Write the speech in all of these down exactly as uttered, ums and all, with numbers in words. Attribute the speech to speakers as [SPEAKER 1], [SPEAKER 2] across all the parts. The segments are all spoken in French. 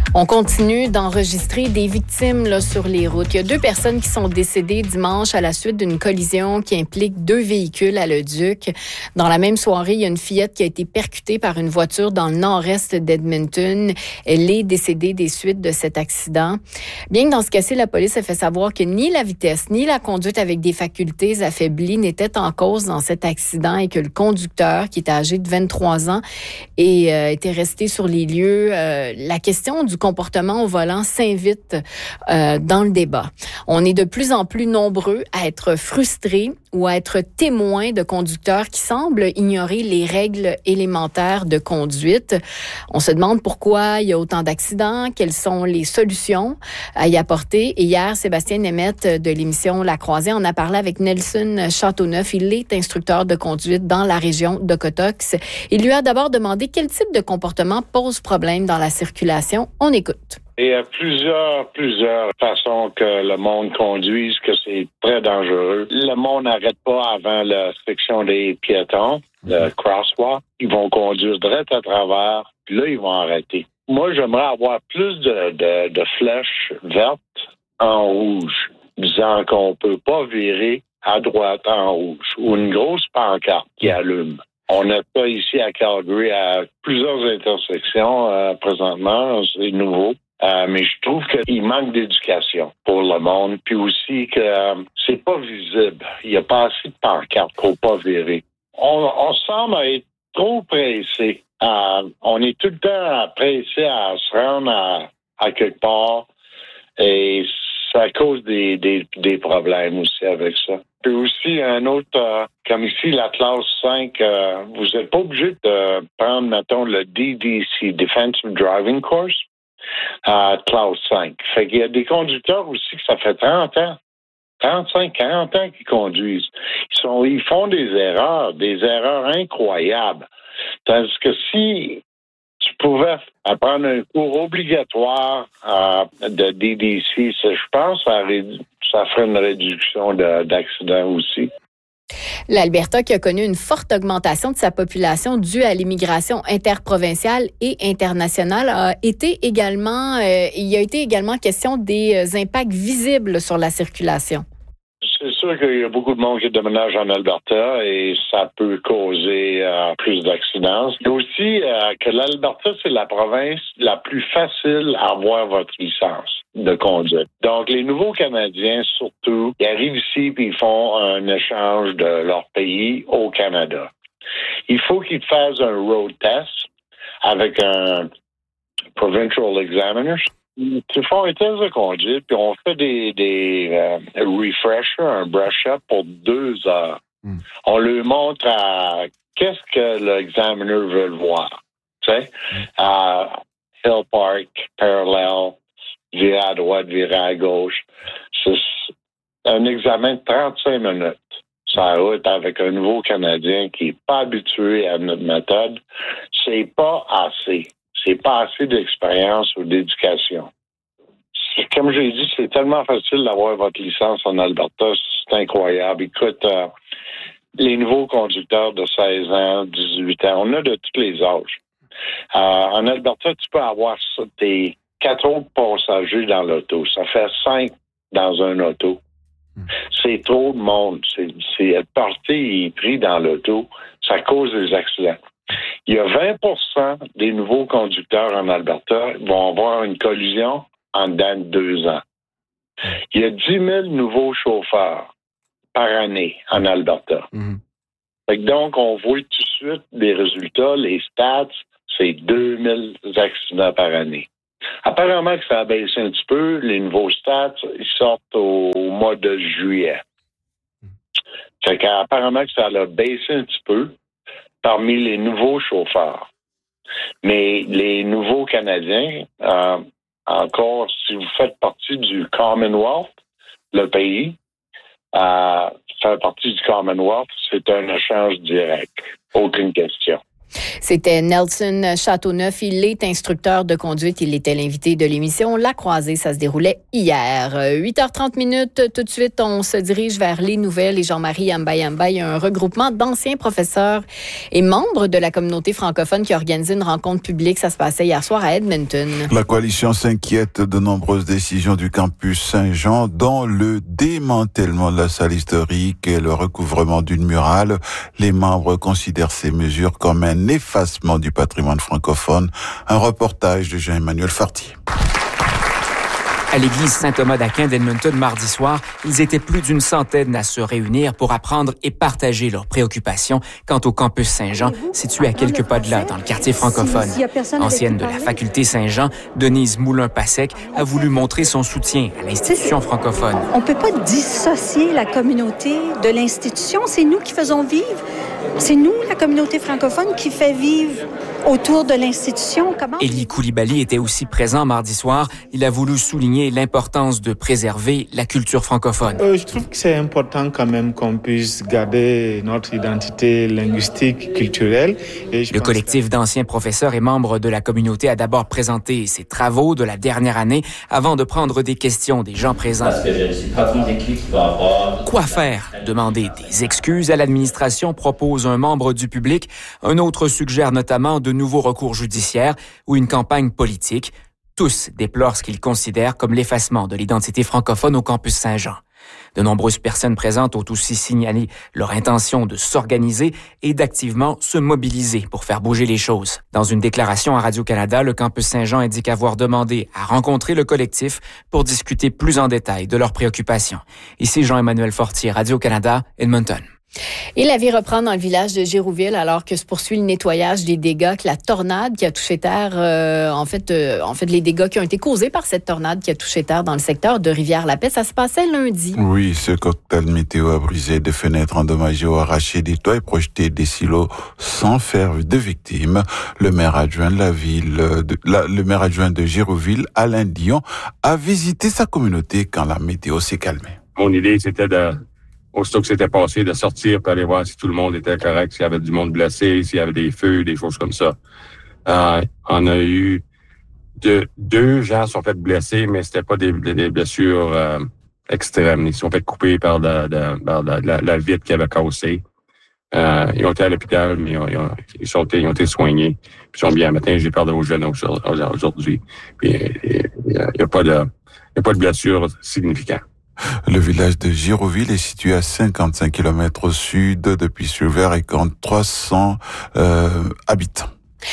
[SPEAKER 1] On continue d'enregistrer des victimes là, sur les routes. Il y a deux personnes qui sont décédées dimanche à la suite d'une collision qui implique deux véhicules à Leduc. Dans la même soirée, il y a une fillette qui a été percutée par une voiture dans le nord-est d'Edmonton. Elle est décédée des suites de cet accident. Bien que dans ce cas-ci, la police a fait savoir que ni la vitesse ni la conduite avec des facultés affaiblies n'étaient en cause dans cet accident et que le conducteur, qui était âgé de vingt-trois ans, et, euh, était resté sur les lieux. Euh, la question du comportement au volant s'invite euh, dans le débat. On est de plus en plus nombreux à être frustrés ou à être témoins de conducteurs qui semblent ignorer les règles élémentaires de conduite. On se demande pourquoi il y a autant d'accidents, quelles sont les solutions à y apporter. Et hier, Sébastien Nemeth de l'émission La Croisée en a parlé avec Nelson Châteauneuf. Il est instructeur de conduite dans la région d'Okotoks. Il lui a d'abord demandé quel type de comportement pose problème dans la circulation. On écoute.
[SPEAKER 2] Il y a plusieurs, plusieurs façons que le monde conduise, que c'est très dangereux. Le monde n'arrête pas avant la section des piétons, le crosswalk. Ils vont conduire direct à travers, puis là, ils vont arrêter. Moi, j'aimerais avoir plus de, de, de flèches vertes en rouge, disant qu'on peut pas virer à droite en rouge, ou une grosse pancarte qui allume. On a ça ici à Calgary à plusieurs intersections euh, présentement, c'est nouveau. Euh, mais je trouve qu'il manque d'éducation pour le monde, puis aussi que euh, c'est pas visible. Il n'y a pas assez de pancartes pour pas virer. On, on semble être trop pressé. Euh, on est tout le temps pressé à se rendre à, à quelque part et ça cause des, des, des problèmes aussi avec ça. Puis aussi, un autre, euh, comme ici, la classe cinq, euh, vous n'êtes pas obligé de prendre, mettons, le D D C, Defensive Driving Course, à classe cinq. Fait qu'il y a des conducteurs aussi que ça fait trente ans, trente-cinq, quarante ans qu'ils conduisent. Ils sont, ils font des erreurs, des erreurs incroyables. Tandis que si tu pouvais apprendre un cours obligatoire euh, de D D C, ça, je pense que ça, rédu- ça ferait une réduction de, d'accidents aussi.
[SPEAKER 1] L'Alberta, qui a connu une forte augmentation de sa population due à l'immigration interprovinciale et internationale, a été également, euh, il y a été également question des impacts visibles sur la circulation.
[SPEAKER 2] C'est sûr qu'il y a beaucoup de monde qui déménage en Alberta et ça peut causer euh, plus d'accidents. Il y a aussi euh, que l'Alberta, c'est la province la plus facile à avoir votre licence de conduite. Donc, les nouveaux Canadiens, surtout, ils arrivent ici et ils font un échange de leur pays au Canada. Il faut qu'ils fassent un road test avec un provincial examiner. Ils font un test de conduite, puis on fait des, des euh, refreshers, un brush-up pour deux heures. Mm. On leur montre à qu'est-ce que l'examiner veut voir. Tu sais, mm. euh, Hill Park, parallèle, virer à droite, virer à gauche. C'est un examen de trente-cinq minutes. Ça route avec un nouveau Canadien qui n'est pas habitué à notre méthode. C'est pas assez. C'est pas assez d'expérience ou d'éducation. C'est, comme j'ai dit, c'est tellement facile d'avoir votre licence en Alberta, c'est incroyable. Écoute, euh, les nouveaux conducteurs de seize ans, dix-huit ans, on a de tous les âges. Euh, en Alberta, tu peux avoir ça, tes quatre autres passagers dans l'auto. Ça fait cinq dans un auto. C'est trop de monde. C'est, c'est être porté et pris dans l'auto. Ça cause des accidents. Il y a vingt pour cent des nouveaux conducteurs en Alberta qui vont avoir une collision en dedans de deux ans. Il y a dix mille nouveaux chauffeurs par année en Alberta. Mm-hmm. Fait que donc, on voit tout de suite des résultats. Les stats, c'est deux mille accidents par année. Apparemment que ça a baissé un petit peu. Les nouveaux stats, ils sortent au, au mois de juillet. Fait qu'apparemment que ça a baissé un petit peu parmi les nouveaux chauffeurs. Mais les nouveaux Canadiens, euh, encore, si vous faites partie du Commonwealth, le pays, euh, faire partie du Commonwealth, c'est un échange direct. Aucune question.
[SPEAKER 1] C'était Nelson Châteauneuf. Il est instructeur de conduite. Il était l'invité de l'émission La Croisée. Ça se déroulait hier. huit heures trente minutes. Tout de suite, on se dirige vers les nouvelles. Et Jean-Marie Ambay-Ambay, il y a un regroupement d'anciens professeurs et membres de la communauté francophone qui a organisé une rencontre publique. Ça se passait hier soir à Edmonton.
[SPEAKER 3] La coalition s'inquiète de nombreuses décisions du campus Saint-Jean, dont le démantèlement de la salle historique et le recouvrement d'une murale. Les membres considèrent ces mesures comme un effacement du patrimoine francophone. Un reportage de Jean-Emmanuel Fortier.
[SPEAKER 4] À l'église Saint-Thomas d'Aquin d'Edmonton mardi soir, ils étaient plus d'une centaine à se réunir pour apprendre et partager leurs préoccupations quant au campus Saint-Jean, situé à quelques pas de là, dans le quartier francophone. Ancienne de la faculté Saint-Jean, Denise Moulin-Passec a voulu montrer son soutien à l'institution francophone.
[SPEAKER 5] On ne peut pas dissocier la communauté de l'institution. C'est nous qui faisons vivre. C'est nous, la communauté francophone, qui fait vivre autour de l'institution. Comment...
[SPEAKER 4] Élie Coulibaly était aussi présent mardi soir. Il a voulu souligner l'importance de préserver la culture francophone.
[SPEAKER 6] Euh, je trouve que c'est important quand même qu'on puisse garder notre identité linguistique, culturelle. Et je
[SPEAKER 4] Le collectif
[SPEAKER 6] que...
[SPEAKER 4] d'anciens professeurs et membres de la communauté a d'abord présenté ses travaux de la dernière année avant de prendre des questions des gens présents.
[SPEAKER 7] Parce que je suis pas trop déclic qui va avoir...
[SPEAKER 4] Quoi faire? Demander des excuses à l'administration, propose un membre du public. Un autre suggère notamment de nouveaux recours judiciaires ou une campagne politique. Tous déplorent ce qu'ils considèrent comme l'effacement de l'identité francophone au campus Saint-Jean. De nombreuses personnes présentes ont aussi signalé leur intention de s'organiser et d'activement se mobiliser pour faire bouger les choses. Dans une déclaration à Radio-Canada, le campus Saint-Jean indique avoir demandé à rencontrer le collectif pour discuter plus en détail de leurs préoccupations. Ici Jean-Emmanuel Fortier, Radio-Canada, Edmonton.
[SPEAKER 1] Et la vie reprend dans le village de Girouville alors que se poursuit le nettoyage des dégâts que la tornade qui a touché terre, euh, en fait, euh, en fait, les dégâts qui ont été causés par cette tornade qui a touché terre dans le secteur de Rivière-la-Paix. Ça se passait lundi.
[SPEAKER 3] Oui, ce cocktail météo a brisé des fenêtres endommagées ou arraché des toits et projeté des silos sans faire de victimes. Le maire adjoint de la ville, de, la, le maire adjoint de Girouville, Alain Dion, a visité sa communauté quand la météo s'est calmée.
[SPEAKER 8] Mon idée, c'était de aussitôt que c'était passé, de sortir pour aller voir si tout le monde était correct, s'il y avait du monde blessé, s'il y avait des feux, des choses comme ça. Euh, on a eu de, deux gens sont fait blessés, mais c'était pas des, des blessures euh, extrêmes. Ils sont fait couper par, de, de, par de, la, la vitre qui avait cassé. Euh, ils ont été à l'hôpital, mais ils ont, ils ont, ils sont, ils ont été soignés. Puis ils sont bien. Matin, j'ai perdu aux jeunes aujourd'hui. Puis il n'y a, a pas de, il y a pas de blessures significantes.
[SPEAKER 3] Le village de Girouville est situé à cinquante-cinq kilomètres au sud de Pittsburgh et compte trois cents euh, habitants.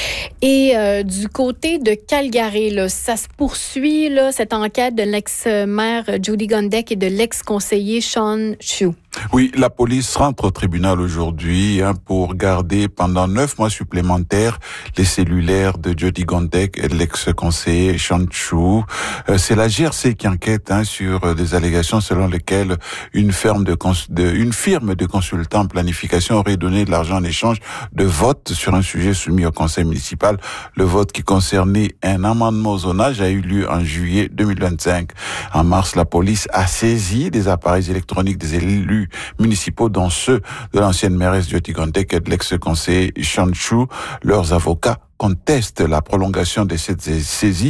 [SPEAKER 1] Et euh, du côté de Calgary, là, ça se poursuit, là, cette enquête de l'ex-maire Judy Gondek et de l'ex-conseiller Sean Chu.
[SPEAKER 3] Oui, la police rentre au tribunal aujourd'hui hein, pour garder pendant neuf mois supplémentaires les cellulaires de Jody Gondek et de l'ex-conseiller Sean Chu. Euh, c'est la G R C qui enquête hein, sur euh, des allégations selon lesquelles une firme de, cons- de une firme de consultants en planification aurait donné de l'argent en échange de votes sur un sujet soumis au conseil municipal. Le vote qui concernait un amendement au zonage a eu lieu en juillet deux mille vingt-cinq. En mars, la police a saisi des appareils électroniques des élus municipaux, dont ceux de l'ancienne mairesse Jody Gondek et de l'ex-conseiller Sean Chu. Leurs avocats contestent la prolongation de cette saisie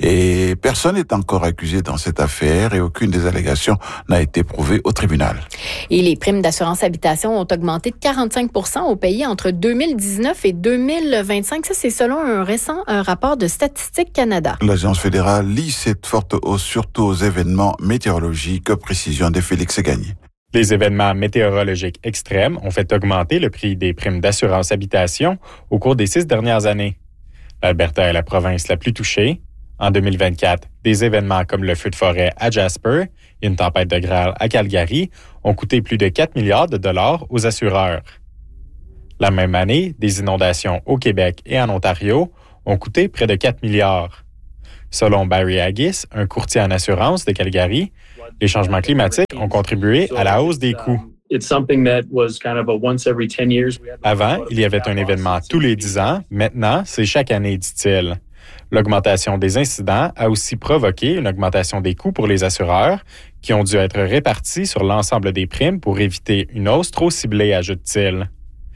[SPEAKER 3] et personne n'est encore accusé dans cette affaire et aucune des allégations n'a été prouvée au tribunal.
[SPEAKER 1] Et les primes d'assurance habitation ont augmenté de quarante-cinq pour cent au pays entre deux mille dix-neuf et deux mille vingt-cinq. Ça, c'est selon un récent un rapport de Statistique Canada.
[SPEAKER 3] L'agence fédérale lit cette forte hausse surtout aux événements météorologiques. Précision de Félix Gagné.
[SPEAKER 9] Les événements météorologiques extrêmes ont fait augmenter le prix des primes d'assurance habitation au cours des six dernières années. L'Alberta est la province la plus touchée. En deux mille vingt-quatre, des événements comme le feu de forêt à Jasper et une tempête de grêle à Calgary ont coûté plus de quatre milliards de dollars aux assureurs. La même année, des inondations au Québec et en Ontario ont coûté près de quatre milliards. Selon Barry Haggis, un courtier en assurance de Calgary, les changements climatiques ont contribué à la hausse des coûts. Avant, il y avait un événement tous les dix ans. Maintenant, c'est chaque année, dit-il. L'augmentation des incidents a aussi provoqué une augmentation des coûts pour les assureurs qui ont dû être répartis sur l'ensemble des primes pour éviter une hausse trop ciblée, ajoute-t-il.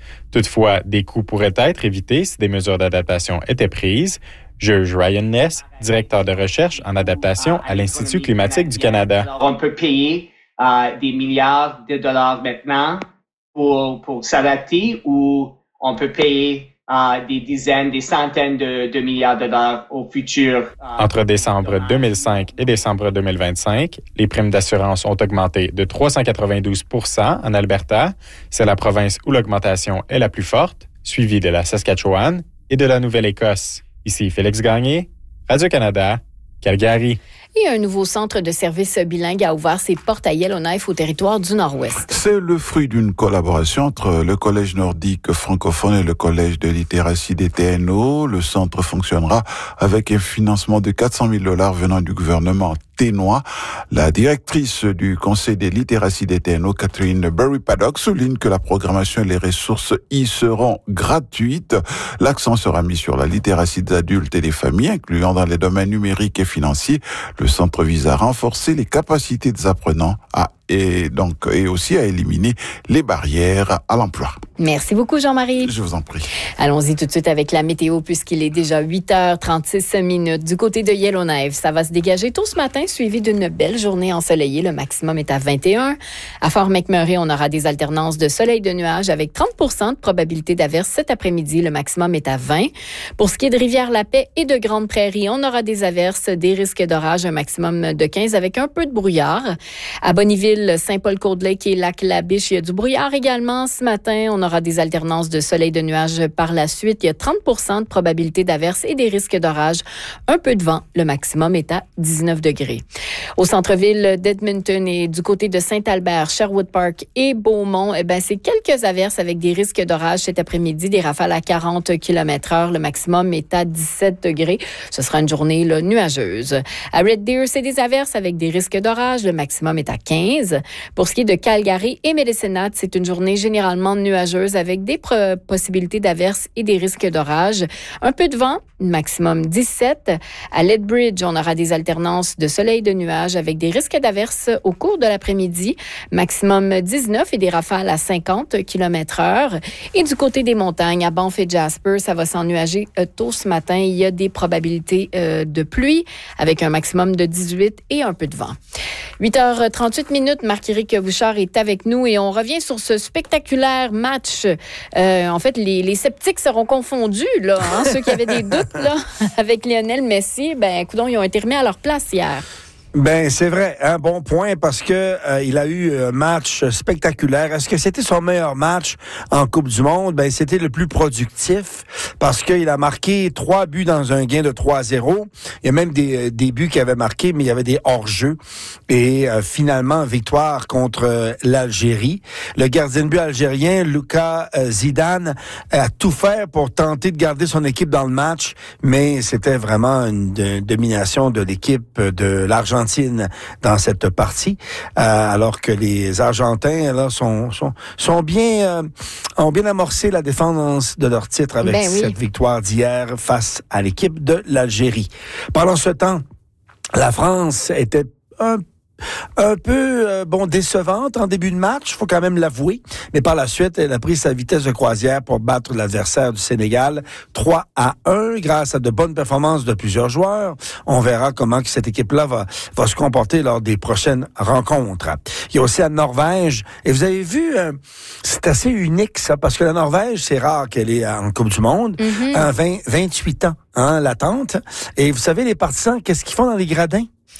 [SPEAKER 9] Toutefois, des coûts pourraient être évités si des mesures d'adaptation étaient prises. Juge Ryan Ness, directeur de recherche en adaptation à l'Institut climatique du Canada.
[SPEAKER 10] Alors, on peut payer euh, des milliards de dollars maintenant pour, pour s'adapter ou on peut payer euh, des dizaines, des centaines de, de milliards de dollars au futur. Euh,
[SPEAKER 9] Entre décembre deux mille cinq et décembre deux mille vingt-cinq, les primes d'assurance ont augmenté de trois cent quatre-vingt-douze pour cent en Alberta. C'est la province où l'augmentation est la plus forte, suivie de la Saskatchewan et de la Nouvelle-Écosse. Ici Félix Gagné, Radio-Canada, Calgary.
[SPEAKER 1] Et un nouveau centre de services bilingue a ouvert ses portes à Yellowknife au territoire du Nord-Ouest.
[SPEAKER 3] C'est le fruit d'une collaboration entre le Collège nordique francophone et le Collège de littératie des T N O. Le centre fonctionnera avec un financement de quatre cent mille dollars venant du gouvernement ténois. La directrice du Conseil des littératies des T N O, Catherine Berry-Paddock, souligne que la programmation et les ressources y seront gratuites. L'accent sera mis sur la littératie des adultes et des familles, incluant dans les domaines numériques et financiers. Le centre vise à renforcer les capacités des apprenants à, et donc et aussi à éliminer les barrières à l'emploi.
[SPEAKER 1] Merci beaucoup, Jean-Marie.
[SPEAKER 3] Je vous en prie.
[SPEAKER 1] Allons-y tout de suite avec la météo, puisqu'il est déjà huit heures trente-six minutes. Du côté de Yellowknife, ça va se dégager tôt ce matin, suivi d'une belle journée ensoleillée. Le maximum est à vingt et un. À Fort McMurray, on aura des alternances de soleil et de nuages avec trente pour cent de probabilité d'averse cet après-midi. Le maximum est à vingt. Pour ce qui est de Rivière-la-Paix et de Grande-Prairie, on aura des averses, des risques d'orage, un maximum de quinze avec un peu de brouillard. À Bonnyville, Saint-Paul-Côte-Lake et Lac-La-Biche, il y a du brouillard également. Ce matin, on aura des alternances de soleil et de nuages par la suite. Il y a trente pour cent de probabilité d'averse et des risques d'orage. Un peu de vent. Le maximum est à dix-neuf degrés. Au centre-ville d'Edmonton et du côté de Saint-Albert, Sherwood Park et Beaumont, eh ben, c'est quelques averses avec des risques d'orage cet après-midi. Des rafales à quarante kilomètres heure. Le maximum est à dix-sept degrés. Ce sera une journée là, nuageuse. À Red Deer, c'est des averses avec des risques d'orage. Le maximum est à quinze. Pour ce qui est de Calgary et Medicine Hat, c'est une journée généralement nuageuse avec des pro- possibilités d'averses et des risques d'orage. Un peu de vent, maximum dix-sept. À Lethbridge, on aura des alternances de soleil et de nuages avec des risques d'averses au cours de l'après-midi. Maximum dix-neuf et des rafales à cinquante kilomètres heure. Et du côté des montagnes, à Banff et Jasper, ça va s'ennuager euh, tôt ce matin. Il y a des probabilités euh, de pluie avec un maximum de dix-huit et un peu de vent. huit heures trente-huit minutes, Marc-Éric Bouchard est avec nous et on revient sur ce spectaculaire match. Euh, en fait, les, les sceptiques seront confondus, là, hein, ceux qui avaient des doutes là, avec Lionel Messi. Ben, coudonc, ils ont été remis à leur place hier.
[SPEAKER 11] Ben c'est vrai, un bon point parce que euh, il a eu un match spectaculaire. Est-ce que c'était son meilleur match en Coupe du Monde? Ben c'était le plus productif parce qu'il a marqué trois buts dans un gain de trois zéro. Il y a même des, des buts qu'il avait marqués, mais il y avait des hors-jeux. Et euh, finalement, victoire contre euh, l'Algérie. Le gardien de but algérien, Luka euh, Zidane, a tout fait pour tenter de garder son équipe dans le match, mais c'était vraiment une, une domination de l'équipe de l'Argentine dans cette partie, euh, alors que les Argentins là sont sont sont bien euh, ont bien amorcé la défense de leur titre avec ben oui. cette victoire d'hier face à l'équipe de l'Algérie. Pendant ce temps, la France était un Un peu, euh, bon, décevante en début de match, faut quand même l'avouer. Mais par la suite, elle a pris sa vitesse de croisière pour battre l'adversaire du Sénégal trois à un grâce à de bonnes performances de plusieurs joueurs. On verra comment que cette équipe-là va, va se comporter lors des prochaines rencontres. Il y a aussi la Norvège. Et vous avez vu, euh, c'est assez unique, ça, parce que la Norvège, c'est rare qu'elle est en Coupe du Monde. Mm-hmm. À vingt, vingt-huit ans, hein, l'attente. Et vous savez, les partisans, qu'est-ce qu'ils font dans les gradins?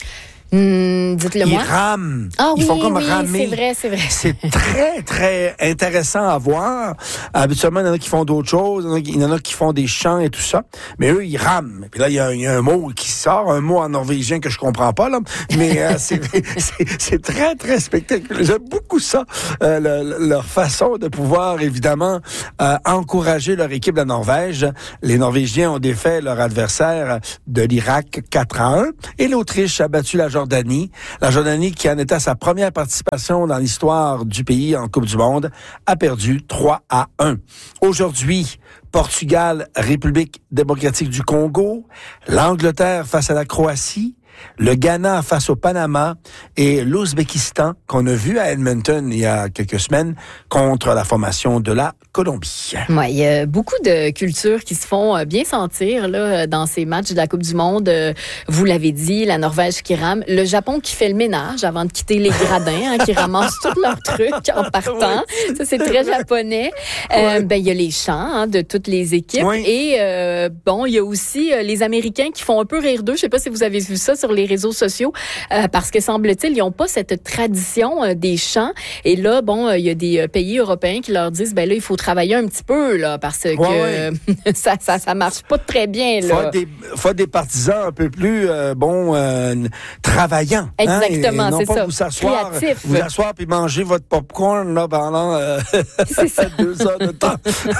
[SPEAKER 1] Mmh, dites-le moi.
[SPEAKER 11] Ils rament.
[SPEAKER 1] Ah,
[SPEAKER 11] Ils
[SPEAKER 1] oui,
[SPEAKER 11] font comme
[SPEAKER 1] oui,
[SPEAKER 11] ramer.
[SPEAKER 1] c'est vrai, c'est vrai.
[SPEAKER 11] C'est très, très intéressant à voir. Habituellement, il y en a qui font d'autres choses. Il y en a qui font des chants et tout ça. Mais eux, ils rament. Puis là, il y a, il y a un mot qui sort, un mot en norvégien que je comprends pas, là. Mais euh, c'est, c'est, c'est très, très spectaculaire. J'aime beaucoup ça. Euh, le, leur façon de pouvoir, évidemment, euh, encourager leur équipe de la Norvège. Les Norvégiens ont défait leur adversaire de l'Irak quatre à un. Et l'Autriche a battu la Jordanie. La Jordanie, qui en était à sa première participation dans l'histoire du pays en Coupe du Monde, a perdu trois à un. Aujourd'hui, Portugal, République démocratique du Congo, l'Angleterre face à la Croatie, le Ghana face au Panama et l'Ouzbékistan qu'on a vu à Edmonton il y a quelques semaines contre la formation de la Colombie.
[SPEAKER 1] Ouais, il y a beaucoup de cultures qui se font bien sentir là dans ces matchs de la Coupe du Monde. Vous l'avez dit, la Norvège qui rame, le Japon qui fait le ménage avant de quitter les gradins, hein, qui ramassent tous leurs trucs en partant. Oui. Ça, c'est très japonais. Oui. Euh, ben, il y a les chants hein, de toutes les équipes. Oui. Et euh, bon, il y a aussi euh, les Américains qui font un peu rire d'eux. Je sais pas si vous avez vu ça sur les réseaux sociaux, euh, parce que semble-t-il, ils n'ont pas cette tradition euh, des chants. Et là, bon, il euh, y a des pays européens qui leur disent, ben là, il faut travailler un petit peu, là, parce que ouais, ouais. ça, ça, ça marche pas très bien, là.
[SPEAKER 11] Faut des, faut des partisans un peu plus, euh, bon, euh, travaillants.
[SPEAKER 1] Exactement,
[SPEAKER 11] hein, et, et
[SPEAKER 1] c'est
[SPEAKER 11] pas
[SPEAKER 1] ça.
[SPEAKER 11] Vous asseoir,
[SPEAKER 1] Créatif.
[SPEAKER 11] vous asseoir puis manger votre popcorn, là, pendant euh, deux heures de temps.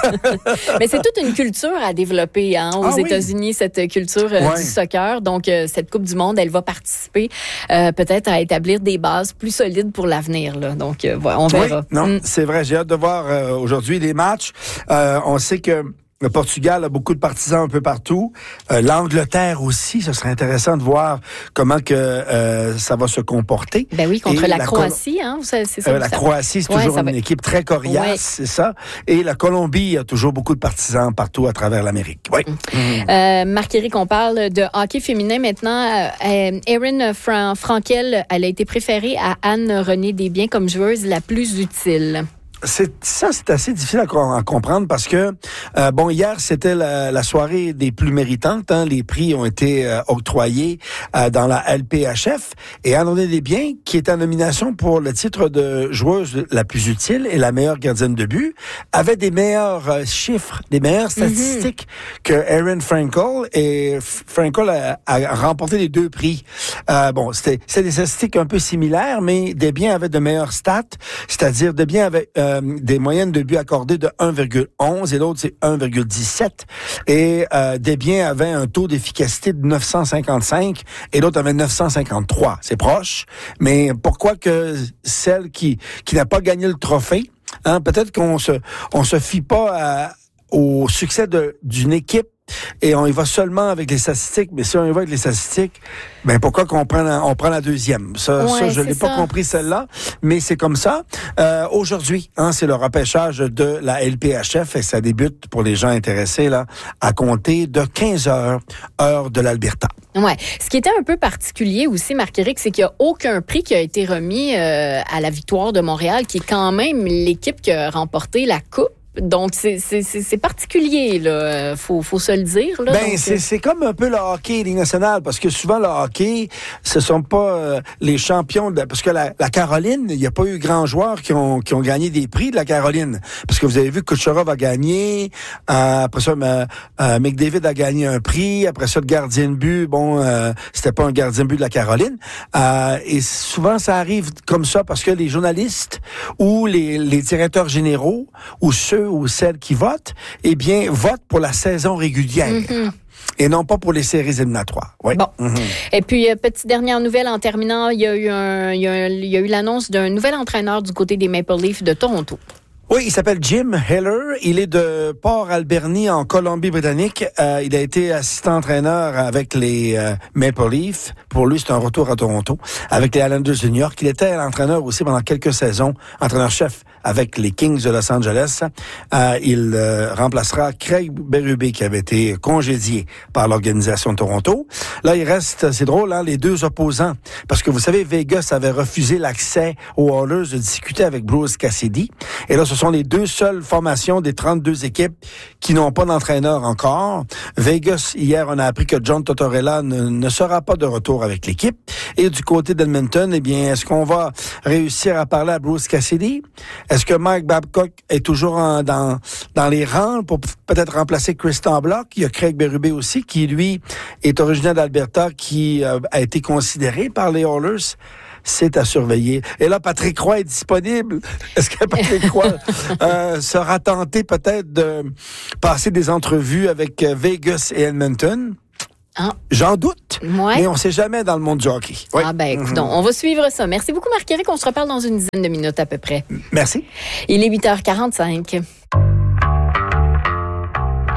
[SPEAKER 1] Mais c'est toute une culture à développer, hein, aux ah, États-Unis, oui. cette culture euh, ouais. du soccer. Donc, euh, cette Coupe du Monde, elle va participer euh, peut-être à établir des bases plus solides pour l'avenir, là. Donc, euh, on verra.
[SPEAKER 11] Oui, non, mm. c'est vrai. J'ai hâte de voir euh, aujourd'hui les matchs. Euh, on sait que le Portugal a beaucoup de partisans un peu partout. Euh, L'Angleterre aussi, ce serait intéressant de voir comment que euh, ça va se comporter.
[SPEAKER 1] Ben oui, contre Et la, la Croatie, Col- hein, c'est ça.
[SPEAKER 11] Euh, la ça... Croatie, c'est ouais, toujours une va... équipe très coriace, ouais. c'est ça. Et la Colombie a toujours beaucoup de partisans partout à travers l'Amérique. Oui.
[SPEAKER 1] Mmh. Euh, Marc-Éric, on parle de hockey féminin maintenant. Euh, Erin Fran- Frankel, elle a été préférée à Anne-Renée Desbiens comme joueuse la plus utile.
[SPEAKER 11] C'est, ça, c'est assez difficile à, à comprendre parce que, euh, bon, hier, c'était la, la soirée des plus méritantes. Hein, les prix ont été euh, octroyés euh, dans la L P H F. Et Anne-Renée Desbiens, qui est en nomination pour le titre de joueuse la plus utile et la meilleure gardienne de but, avait des meilleurs euh, chiffres, des meilleures statistiques mm-hmm. que Erin Frankel. Et Frankel a, a remporté les deux prix. Euh, bon, c'était, c'était des statistiques un peu similaires, mais Desbiens avait de meilleures stats, c'est-à-dire Desbiens avait... Euh, des moyennes de buts accordés de un virgule onze et l'autre c'est un virgule dix-sept et euh, Desbiens avait un taux d'efficacité de neuf cent cinquante-cinq et l'autre avait neuf cent cinquante-trois. C'est proche, mais pourquoi que celle qui qui n'a pas gagné le trophée, hein, peut-être qu'on se on se fie pas à, au succès de, d'une équipe et on y va seulement avec les statistiques, mais si on y va avec les statistiques, ben pourquoi qu'on prend la, on prend la deuxième? Ça, ouais, ça je l'ai ça. pas compris celle-là, mais c'est comme ça. Euh, aujourd'hui, hein, c'est le repêchage de la L P H F et ça débute pour les gens intéressés là à compter de quinze heures, heure de l'Alberta.
[SPEAKER 1] Ouais. Ce qui était un peu particulier aussi, Marc-Éric, c'est qu'il n'y a aucun prix qui a été remis euh, à la Victoire de Montréal, qui est quand même l'équipe qui a remporté la Coupe. Donc, c'est, c'est, c'est particulier, là. Faut, faut se le dire, là.
[SPEAKER 11] Ben,
[SPEAKER 1] donc,
[SPEAKER 11] c'est, c'est comme un peu le hockey, Ligue nationale, parce que souvent, le hockey, ce sont pas euh, les champions de, parce que la, la Caroline, il n'y a pas eu grands joueurs qui ont, qui ont gagné des prix de la Caroline. Parce que vous avez vu que Kucherov a gagné, euh, après ça, euh, euh, McDavid a gagné un prix, après ça, le gardien de but, bon, euh, c'était pas un gardien de but de la Caroline. Euh, et souvent, ça arrive comme ça parce que les journalistes ou les, les directeurs généraux ou ceux ou celles qui votent, eh bien, votent pour la saison régulière. Mm-hmm. Et non pas pour les séries éliminatoires. Oui.
[SPEAKER 1] Bon. Mm-hmm. Et puis, euh, petite dernière nouvelle en terminant, il y a eu un, il y a, il y a eu l'annonce d'un nouvel entraîneur du côté des Maple Leafs de Toronto.
[SPEAKER 11] Oui, il s'appelle Jim Heller. Il est de Port Alberni en Colombie-Britannique. Euh, il a été assistant-entraîneur avec les euh, Maple Leafs. Pour lui, c'est un retour à Toronto avec les Islanders de New York. Il était l'entraîneur aussi pendant quelques saisons, entraîneur-chef avec les Kings de Los Angeles. Euh, il euh, remplacera Craig Berube qui avait été congédié par l'organisation de Toronto. Là, il reste, c'est drôle, hein, les deux opposants. Parce que vous savez, Vegas avait refusé l'accès aux Oilers de discuter avec Bruce Cassidy. Et là, ce sont les deux seules formations des trente-deux équipes qui n'ont pas d'entraîneur encore. Vegas, hier, on a appris que John Tortorella ne, ne sera pas de retour avec l'équipe. Et du côté d'Edmonton, eh bien, est-ce qu'on va réussir à parler à Bruce Cassidy? Est-ce que Mike Babcock est toujours en, dans, dans les rangs pour peut-être remplacer Christian Bloch? Il y a Craig Berube aussi, qui, lui, est originaire d'Alberta, qui euh, a été considéré par les Oilers. C'est à surveiller. Et là, Patrick Roy est disponible. Est-ce que Patrick Roy euh, sera tenté peut-être de passer des entrevues avec Vegas et Edmonton? Ah. J'en doute, ouais. Mais on ne sait jamais dans le monde du hockey.
[SPEAKER 1] Oui. Ah ben, écoute, mm-hmm. on va suivre ça. Merci beaucoup, Marc-Éric. On se reparle dans une dizaine de minutes à peu près.
[SPEAKER 11] Merci.
[SPEAKER 1] Il est huit heures quarante-cinq.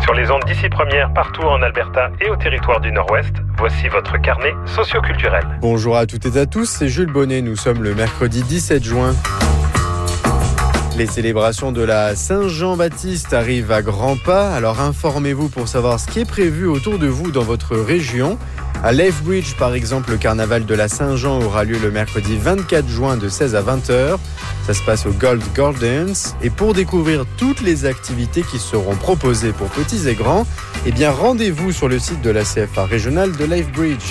[SPEAKER 12] Sur les ondes d'ici première, partout en Alberta et au territoire du Nord-Ouest, voici votre carnet socioculturel.
[SPEAKER 13] Bonjour à toutes et à tous, c'est Jules Bonnet. Nous sommes le mercredi dix-sept juin. Les célébrations de la Saint-Jean-Baptiste arrivent à grands pas, alors informez-vous pour savoir ce qui est prévu autour de vous dans votre région. À Lethbridge, par exemple, le carnaval de la Saint-Jean aura lieu le mercredi vingt-quatre juin de seize à vingt heures. Ça se passe au Gold Gardens. Et pour découvrir toutes les activités qui seront proposées pour petits et grands, eh bien rendez-vous sur le site de la C F A régionale de Lethbridge.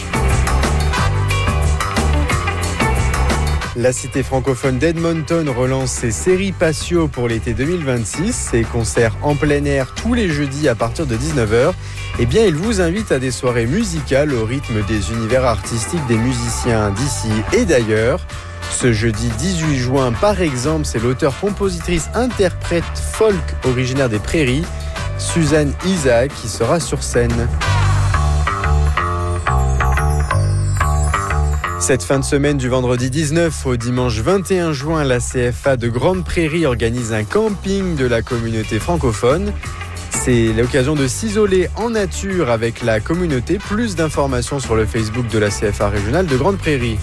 [SPEAKER 13] La cité francophone d'Edmonton relance ses séries patio pour l'été deux mille vingt-six. Ses concerts en plein air tous les jeudis à partir de dix-neuf heures. Eh bien, il vous invite à des soirées musicales au rythme des univers artistiques des musiciens d'ici et d'ailleurs. Ce jeudi dix-huit juin, par exemple, c'est l'auteur-compositrice-interprète folk originaire des Prairies, Suzanne Isaac, qui sera sur scène. Cette fin de semaine du vendredi dix-neuf au dimanche vingt et un juin, la C F A de Grande Prairie organise un camping de la communauté francophone. C'est l'occasion de s'isoler en nature avec la communauté. Plus d'informations sur le Facebook de la C F A régionale de Grande Prairie.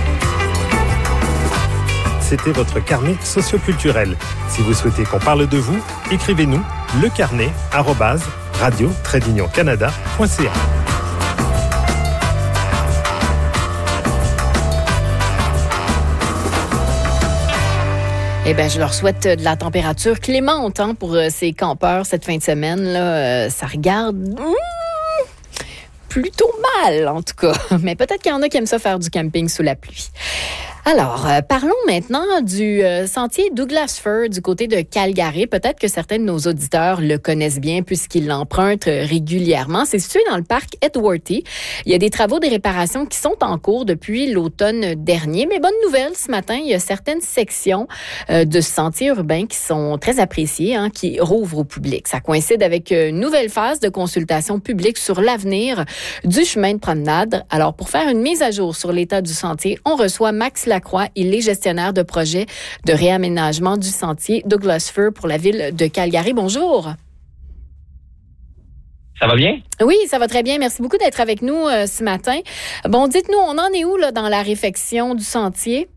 [SPEAKER 12] C'était votre carnet socioculturel. Si vous souhaitez qu'on parle de vous, écrivez-nous lecarnet arobase radio tiret union canada point c a.
[SPEAKER 1] Eh bien, je leur souhaite de la température clémente hein, pour euh, ces campeurs cette fin de semaine. Là, euh, ça regarde mmh, plutôt mal, en tout cas. Mais peut-être qu'il y en a qui aiment ça faire du camping sous la pluie. Alors, euh, parlons maintenant du euh, sentier Douglas Fir du côté de Calgary. Peut-être que certains de nos auditeurs le connaissent bien puisqu'ils l'empruntent régulièrement. C'est situé dans le parc Edworthy. Il y a des travaux de réparation qui sont en cours depuis l'automne dernier. Mais bonne nouvelle, ce matin, il y a certaines sections euh, de ce sentier urbain qui sont très appréciées, hein, qui rouvrent au public. Ça coïncide avec une nouvelle phase de consultation publique sur l'avenir du chemin de promenade. Alors, pour faire une mise à jour sur l'état du sentier, on reçoit Max Lacroix. Il est gestionnaire de projet de réaménagement du sentier Douglas Fir pour la ville de Calgary. Bonjour.
[SPEAKER 14] Ça va bien?
[SPEAKER 1] Oui, ça va très bien. Merci beaucoup d'être avec nous euh, ce matin. Bon, dites-nous, on en est où là, dans la réfection du sentier?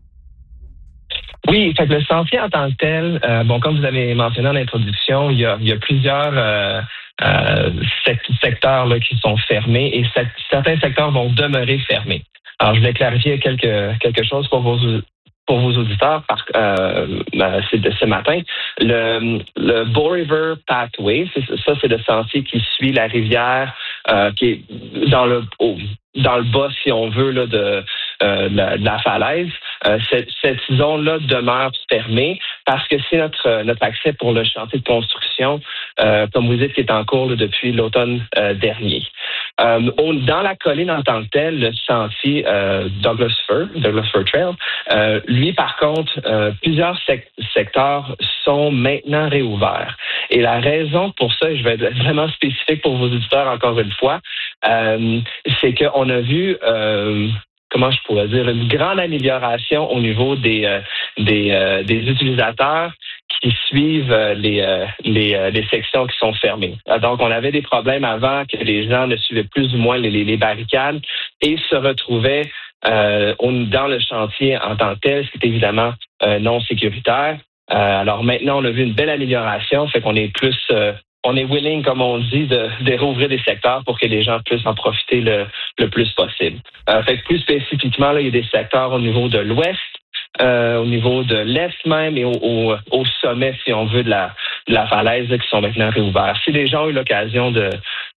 [SPEAKER 14] Oui, fait que le sentier en tant que tel, euh, bon, comme vous avez mentionné en introduction, il y a, il y a plusieurs euh, euh, secteurs là, qui sont fermés et certains secteurs vont demeurer fermés. Alors, je vais clarifier quelque, quelque chose pour vos, pour vos auditeurs par, euh, c'est de ce matin. Le, le Bow River Pathway, c'est, ça, c'est le sentier qui suit la rivière euh, qui est dans le, au, dans le bas, si on veut, là, de, euh, de, la, de la falaise. Euh, cette, cette zone-là demeure fermée parce que c'est notre, notre accès pour le chantier de construction, euh, comme vous dites, qui est en cours là, depuis l'automne euh, dernier. Euh, on, dans la colline en tant que telle, le sentier euh, Douglas Fir, Douglas Fir Trail, euh, lui, par contre, euh, plusieurs sec- secteurs sont maintenant réouverts. Et la raison pour ça, je vais être vraiment spécifique pour vos auditeurs encore une fois, euh, c'est qu'on a vu... Euh, comment je pourrais dire, une grande amélioration au niveau des euh, des, euh, des utilisateurs qui suivent euh, les euh, les, euh, les sections qui sont fermées. Donc, on avait des problèmes avant que les gens ne suivaient plus ou moins les, les, les barricades et se retrouvaient euh, dans le chantier en tant que tel, ce qui est évidemment euh, non sécuritaire. Euh, alors maintenant, on a vu une belle amélioration, fait qu'on est plus... Euh, on est willing, comme on dit, de, de rouvrir des secteurs pour que les gens puissent en profiter le, le plus possible. Euh, fait que plus spécifiquement, là, il y a des secteurs au niveau de l'ouest, euh, au niveau de l'est même et au, au, au sommet, si on veut, de la, de la falaise là, qui sont maintenant réouverts. Si les gens ont eu l'occasion de,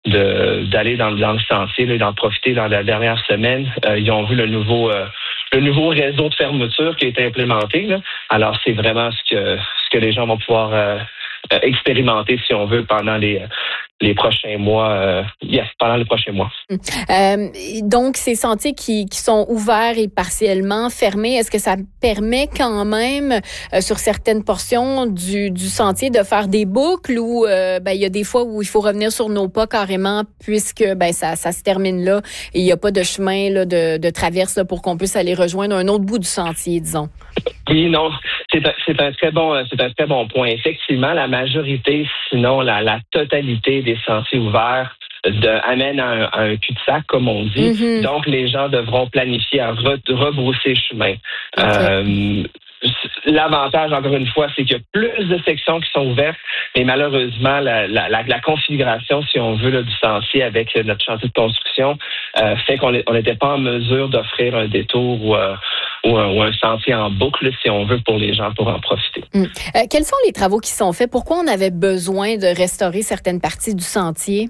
[SPEAKER 14] de d'aller dans, dans le sentier là, et d'en profiter dans la dernière semaine, euh, ils ont vu le nouveau euh, le nouveau réseau de fermeture qui a été implémenté. Là. Alors, c'est vraiment ce que ce que les gens vont pouvoir euh, expérimenter, si on veut, pendant les les prochains mois. Euh, yes, pendant les prochains mois.
[SPEAKER 1] Euh, donc, ces sentiers qui, qui sont ouverts et partiellement fermés, est-ce que ça permet quand même, euh, sur certaines portions du, du sentier, de faire des boucles ou euh, ben, il y a des fois où il faut revenir sur nos pas carrément puisque ben, ça, ça se termine là et il n'y a pas de chemin là, de, de traverse là, pour qu'on puisse aller rejoindre un autre bout du sentier, disons?
[SPEAKER 14] Oui, non, c'est un, c'est un très bon, c'est un très bon point. Effectivement, la majorité, sinon la, la totalité des des sentiers ouverts de, amène à un, à un cul-de-sac, comme on dit. Mm-hmm. Donc, les gens devront planifier à re, rebrousser chemin. Okay. Euh, L'avantage, encore une fois, c'est qu'il y a plus de sections qui sont ouvertes, mais malheureusement, la, la, la, la configuration, si on veut, là, du sentier avec notre chantier de construction euh, fait qu'on n'était pas en mesure d'offrir un détour ou, euh, ou, un, ou un sentier en boucle, si on veut, pour les gens pour en profiter.
[SPEAKER 1] Hum. Euh, quels sont les travaux qui sont faits? Pourquoi on avait besoin de restaurer certaines parties du sentier?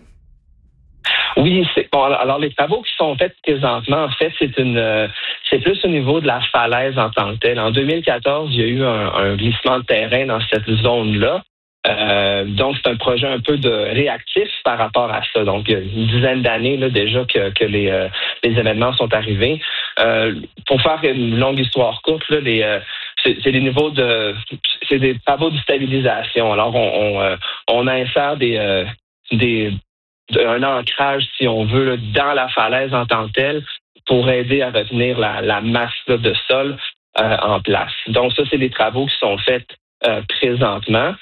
[SPEAKER 14] Oui, c'est bon. Alors, les travaux qui sont faits présentement, en fait, c'est une, euh, c'est plus au niveau de la falaise en tant que telle. En deux mille quatorze, il y a eu un, un glissement de terrain dans cette zone-là. Euh, donc, c'est un projet un peu de réactif par rapport à ça. Donc, il y a une dizaine d'années là déjà que, que les, euh, les événements sont arrivés. Euh, pour faire une longue histoire courte, là, les euh, c'est, c'est des niveaux de, c'est des travaux de stabilisation. Alors, on, on, euh, on insère des, euh, des un ancrage, si on veut, là, dans la falaise en tant que telle pour aider à retenir la, la masse là, de sol euh, en place. Donc, ça, c'est des travaux qui sont faits euh, présentement.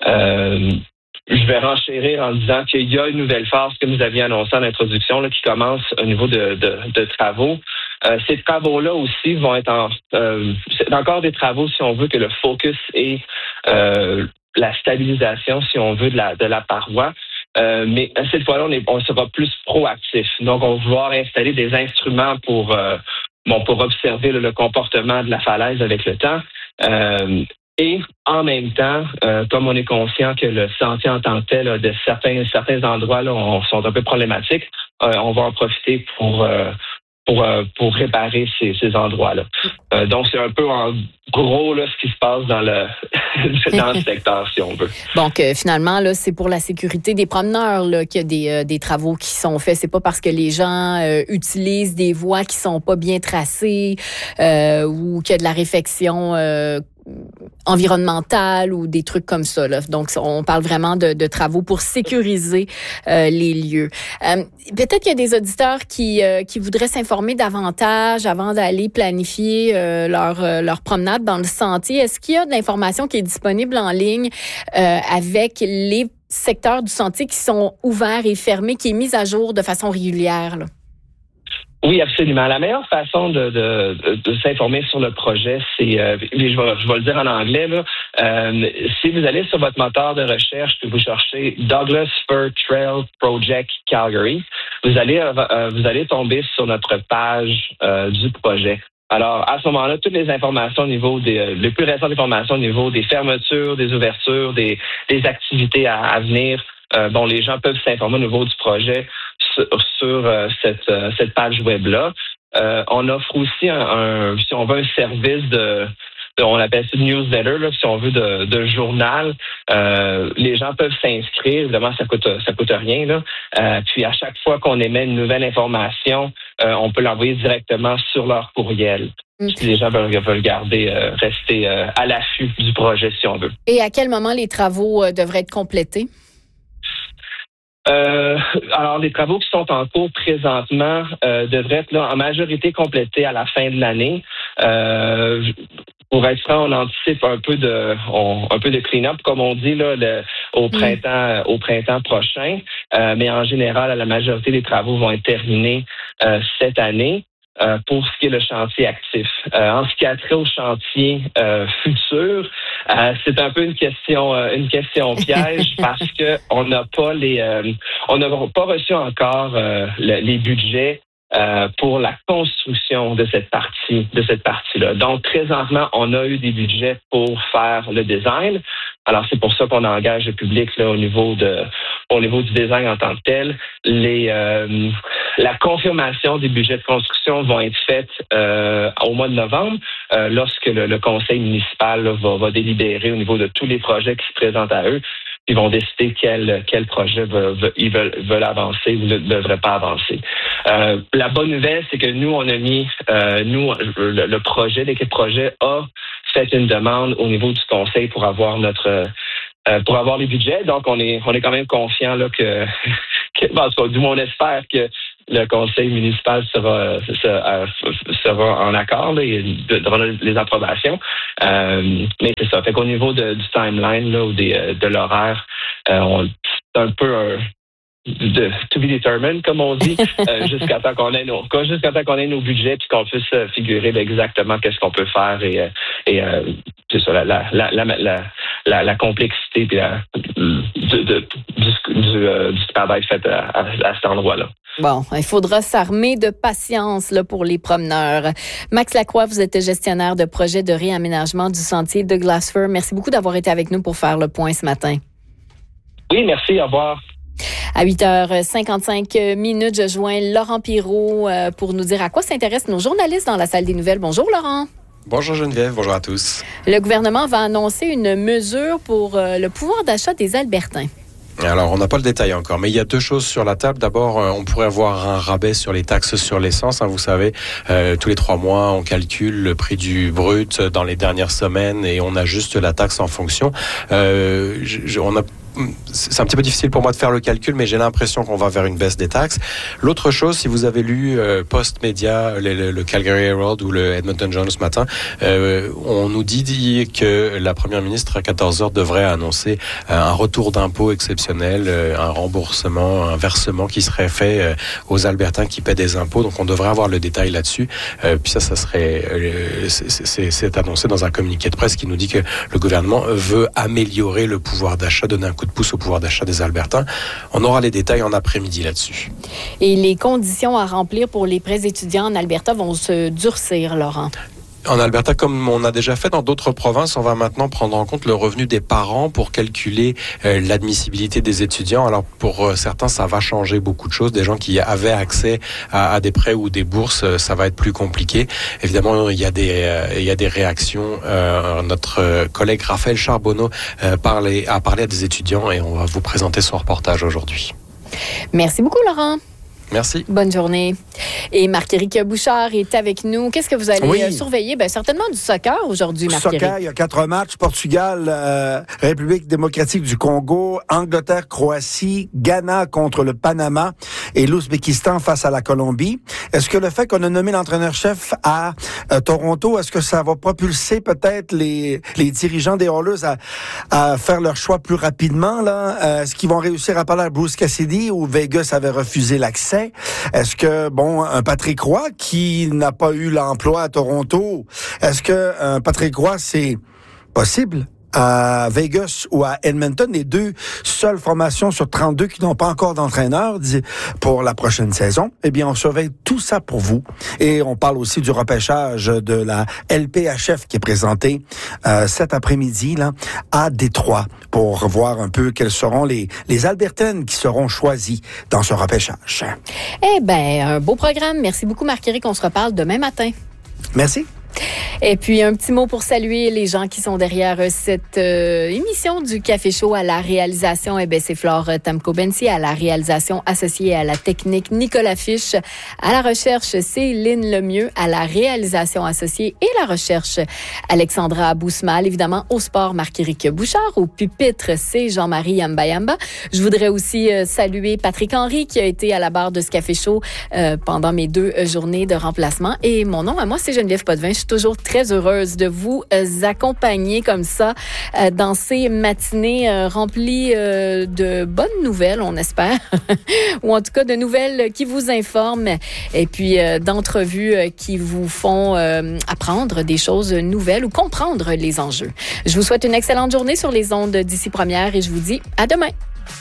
[SPEAKER 14] Euh, je vais renchérir en disant qu'il y a une nouvelle phase que nous avions annoncée en introduction là, qui commence au niveau de, de, de travaux. Euh, ces travaux-là aussi vont être en, euh, c'est encore des travaux, si on veut, que le focus est euh, la stabilisation, si on veut, de la, de la paroi. Euh, mais cette fois-là, on, est, on sera plus proactif. Donc, on va vouloir installer des instruments pour, euh, bon, pour observer là, le comportement de la falaise avec le temps. Euh, et en même temps, euh, comme on est conscient que le sentier en tant que tel, là, de certains, certains endroits là, on, sont un peu problématiques, euh, on va en profiter pour... Euh, Pour, euh, pour réparer ces, ces endroits-là. Euh, donc, c'est un peu en gros là, ce qui se passe dans le, dans le secteur, si on veut.
[SPEAKER 1] Donc, euh, finalement, là, c'est pour la sécurité des promeneurs là, qu'il y a des, euh, des travaux qui sont faits. C'est pas parce que les gens euh, utilisent des voies qui sont pas bien tracées euh, ou qu'il y a de la réfection euh, environnementale ou des trucs comme ça. Là. Donc, on parle vraiment de, de travaux pour sécuriser euh, les lieux. Euh, peut-être qu'il y a des auditeurs qui, euh, qui voudraient s'informer davantage avant d'aller planifier euh, leur, euh, leur promenade dans le sentier. Est-ce qu'il y a de l'information qui est disponible en ligne euh, avec les secteurs du sentier qui sont ouverts et fermés, qui est mise à jour de façon régulière, là?
[SPEAKER 14] Oui, absolument. La meilleure façon de, de, de, de s'informer sur le projet, c'est, euh, je, vais, je vais le dire en anglais, là, euh, si vous allez sur votre moteur de recherche et vous cherchez Douglas Fir Trail Project Calgary, vous allez, euh, vous allez tomber sur notre page euh, du projet. Alors, à ce moment-là, toutes les informations au niveau des, euh, les plus récentes informations au niveau des fermetures, des ouvertures, des, des activités à, à venir, euh, bon, les gens peuvent s'informer au niveau du projet sur, sur euh, cette, euh, cette page web-là. Euh, on offre aussi un, un, si on veut, un service de, de on appelle ça newsletter, là, si on veut, de, de journal. Euh, les gens peuvent s'inscrire, évidemment, ça coûte ça coûte rien, là. Euh, puis à chaque fois qu'on émet une nouvelle information, euh, on peut l'envoyer directement sur leur courriel. Si les gens veulent, veulent garder, euh, rester euh, à l'affût du projet, si on veut.
[SPEAKER 1] Et à quel moment les travaux euh, devraient être complétés?
[SPEAKER 14] Euh, alors, les travaux qui sont en cours présentement euh, devraient être là, en majorité complétés à la fin de l'année. Euh, pour être franc, on anticipe un peu de, on, un peu de clean-up, comme on dit là, le, au printemps, mmh. au printemps prochain. Euh, mais en général, la majorité des travaux vont être terminés euh, cette année. Euh, pour ce qui est le chantier actif. Euh, en ce qui a trait au chantier euh, futur, euh, c'est un peu une question euh, une question piège parce que on n'a pas les euh, on n'a pas reçu encore euh, le, les budgets euh, pour la construction de cette partie de cette partie-là. Donc présentement, on a eu des budgets pour faire le design. Alors c'est pour ça qu'on engage le public là au niveau de au niveau du design en tant que tel. Les euh, la confirmation des budgets de construction vont être faites euh, au mois de novembre, euh, lorsque le, le conseil municipal là, va, va délibérer au niveau de tous les projets qui se présentent à eux. Ils vont décider quel, quel projet veut, veut, ils veulent, veulent avancer ou ne devraient pas avancer. Euh, la bonne nouvelle, c'est que nous, on a mis, euh, nous, le, le projet, l'équipe projet a fait une demande au niveau du conseil pour avoir notre euh, pour avoir les budgets. Donc, on est on est quand même confiant là que, que bon, en tout cas, du moins, on espère que le conseil municipal sera sera, sera en accord là, et devant les approbations. Euh, mais c'est ça. Fait qu'au niveau de, du timeline là, ou des, de l'horaire, euh, on, c'est un peu un, de to be determined, comme on dit, euh, jusqu'à temps qu'on ait nos jusqu'à temps qu'on ait nos budgets puis qu'on puisse euh, figurer exactement qu'est-ce qu'on peut faire et, euh, et euh, c'est ça la la la la, la, la, la complexité puis la, du, de, du, du, euh, du travail fait à, à, à cet endroit-là.
[SPEAKER 1] Bon, il faudra s'armer de patience là, pour les promeneurs. Max Lacroix, vous êtes gestionnaire de projet de réaménagement du sentier Douglas Fir. Merci beaucoup d'avoir été avec nous pour faire le point ce matin.
[SPEAKER 14] Oui, merci. Au revoir.
[SPEAKER 1] À huit heures cinquante-cinq minutes, je joins Laurent Pirot pour nous dire à quoi s'intéressent nos journalistes dans la salle des nouvelles. Bonjour Laurent.
[SPEAKER 15] Bonjour Geneviève, bonjour à tous.
[SPEAKER 1] Le gouvernement va annoncer une mesure pour le pouvoir d'achat des Albertains.
[SPEAKER 15] Alors, on n'a pas le détail encore, mais il y a deux choses sur la table. D'abord, on pourrait avoir un rabais sur les taxes sur l'essence. Hein, vous savez, euh, tous les trois mois, on calcule le prix du brut dans les dernières semaines et on ajuste la taxe en fonction. Euh, je, on a C'est un petit peu difficile pour moi de faire le calcul, mais j'ai l'impression qu'on va vers une baisse des taxes. L'autre chose, si vous avez lu euh, Post Media, le, le, le Calgary Herald ou le Edmonton Journal ce matin, euh, on nous dit, dit que la première ministre à quatorze heures devrait annoncer euh, un retour d'impôt exceptionnel, euh, un remboursement, un versement qui serait fait euh, aux Albertains qui paient des impôts. Donc on devrait avoir le détail là-dessus. Euh, puis ça, ça serait, euh, c'est, c'est, c'est annoncé dans un communiqué de presse qui nous dit que le gouvernement veut améliorer le pouvoir d'achat, donner un coup de pouce au pouvoir d'achat des Albertains. On aura les détails en après-midi là-dessus.
[SPEAKER 1] Et les conditions à remplir pour les prêts étudiants en Alberta vont se durcir, Laurent?
[SPEAKER 15] En Alberta, comme on a déjà fait dans d'autres provinces, on va maintenant prendre en compte le revenu des parents pour calculer euh, l'admissibilité des étudiants. Alors pour euh, certains, ça va changer beaucoup de choses. Des gens qui avaient accès à, à des prêts ou des bourses, euh, ça va être plus compliqué. Évidemment, il y a des euh, il y a des réactions. Euh, notre collègue Raphaël Charbonneau euh, parlait, a parlé à des étudiants et on va vous présenter son reportage aujourd'hui.
[SPEAKER 1] Merci beaucoup, Laurent.
[SPEAKER 15] Merci.
[SPEAKER 1] Bonne journée. Et Marc-Éric Bouchard est avec nous. Qu'est-ce que vous allez
[SPEAKER 11] oui.
[SPEAKER 1] surveiller? Bien, certainement du soccer aujourd'hui, Marc-Éric.
[SPEAKER 11] Soccer, il y a quatre matchs. Portugal, euh, République démocratique du Congo, Angleterre, Croatie, Ghana contre le Panama et l'Ouzbékistan face à la Colombie. Est-ce que le fait qu'on a nommé l'entraîneur-chef à euh, Toronto, est-ce que ça va propulser peut-être les, les dirigeants des Oilers à, à faire leur choix plus rapidement? Là? Euh, est-ce qu'ils vont réussir à parler à Bruce Cassidy ou Vegas avait refusé l'accès? Est-ce que, bon, un Patrick Roy qui n'a pas eu l'emploi à Toronto, est-ce que un Patrick Roy, c'est possible à Vegas ou à Edmonton, les deux seules formations sur trente-deux qui n'ont pas encore d'entraîneur pour la prochaine saison? Eh bien, on surveille tout ça pour vous. Et on parle aussi du repêchage de la L P H F qui est présenté euh, cet après-midi là à Détroit pour voir un peu quelles seront les, les Albertaines qui seront choisies dans ce repêchage.
[SPEAKER 1] Eh bien, un beau programme. Merci beaucoup, Marc-Éric. On se reparle demain matin.
[SPEAKER 11] Merci.
[SPEAKER 1] Et puis, un petit mot pour saluer les gens qui sont derrière cette euh, émission du Café Chaud. À la réalisation, eh bien, c'est Flore Tamko-Bensi. À la réalisation associée à la technique, Nicolas Fiche. À la recherche, c'est Lynn Lemieux. À la réalisation associée et la recherche, Alexandra Bousmal. Évidemment, au sport, Marc-Éric Bouchard. Au pupitre, c'est Jean-Marie Yamba-Yamba. Je voudrais aussi euh, saluer Patrick Henry qui a été à la barre de ce Café Chaud euh, pendant mes deux euh, journées de remplacement. Et mon nom à moi, c'est Geneviève Potvin. Je suis toujours très heureuse de vous euh, accompagner comme ça euh, dans ces matinées euh, remplies euh, de bonnes nouvelles, on espère, ou en tout cas de nouvelles qui vous informent et puis euh, d'entrevues euh, qui vous font euh, apprendre des choses nouvelles ou comprendre les enjeux. Je vous souhaite une excellente journée sur les ondes d'Ici Première et je vous dis à demain.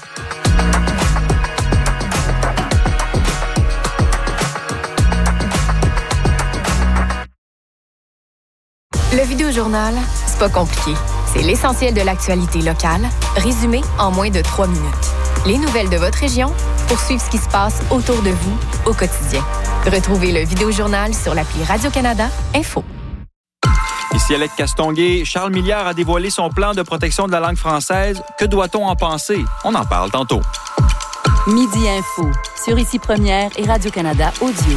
[SPEAKER 16] Le Vidéojournal, c'est pas compliqué. C'est l'essentiel de l'actualité locale, résumé en moins de trois minutes. Les nouvelles de votre région pour suivre ce qui se passe autour de vous au quotidien. Retrouvez le Vidéojournal sur l'appli Radio-Canada Info.
[SPEAKER 17] Ici Alec Castonguay, Charles Milliard a dévoilé son plan de protection de la langue française. Que doit-on en penser? On en parle tantôt.
[SPEAKER 18] Midi Info, sur Ici Première et Radio-Canada Audio.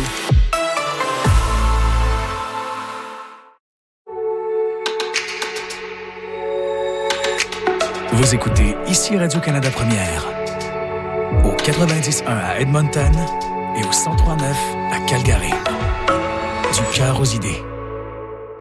[SPEAKER 19] Vous écoutez Ici Radio-Canada Première, au quatre-vingt-dix un à Edmonton et au cent trois neuf à Calgary. Du cœur aux idées.